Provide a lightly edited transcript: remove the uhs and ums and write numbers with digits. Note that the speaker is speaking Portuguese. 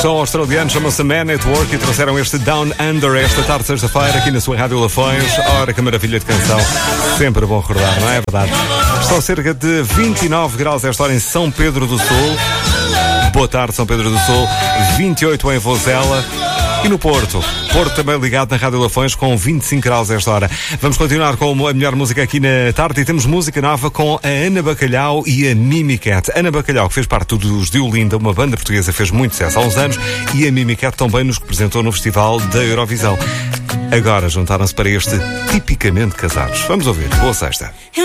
São australianos, chamam-se Man at Work e trouxeram este Down Under esta tarde, sexta-feira, aqui na sua Rádio Lafões. Ora, que maravilha de canção. Sempre bom recordar, não é verdade? Estão cerca de 29 graus esta hora em São Pedro do Sul. Boa tarde, São Pedro do Sul. 28 em Vozela. E no Porto também ligado na Rádio Lafões com 25 graus esta hora. Vamos continuar com a melhor música aqui na tarde e temos música nova com a Ana Bacalhau e a Mimi Cat. Ana Bacalhau, que fez parte dos Diolinda, uma banda portuguesa, fez muito sucesso há uns anos, e a Mimi Cat também nos representou no Festival da Eurovisão. Agora juntaram-se para este Tipicamente Casados. Vamos ouvir. Boa sexta.